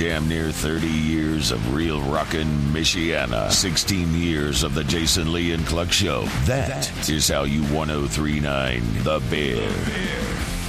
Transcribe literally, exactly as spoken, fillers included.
damn near thirty years of real rockin' Michiana. sixteen years of the Jason Lee and Cluck Show. That is how you ten thirty-nine The Bear.